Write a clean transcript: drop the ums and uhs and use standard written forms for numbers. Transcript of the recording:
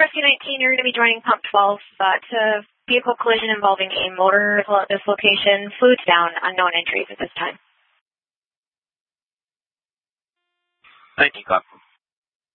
Rescue 19, you're going to be joining Pump 12. Vehicle collision involving a motor at this location. Fluids down, unknown injuries at this time. Thank you, Captain.